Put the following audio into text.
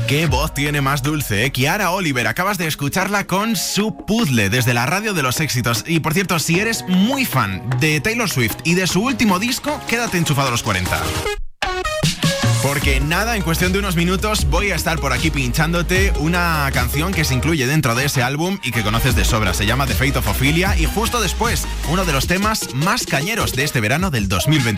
Qué voz tiene más dulce, ¿eh? Kiara Oliver, acabas de escucharla con su puzzle desde la radio de los éxitos. Y por cierto, si eres muy fan de Taylor Swift y de su último disco, quédate enchufado a los 40. Porque nada, en cuestión de unos minutos voy a estar por aquí pinchándote una canción que se incluye dentro de ese álbum y que conoces de sobra. Se llama The Fate of Ophelia y justo después, uno de los temas más cañeros de este verano del 2023.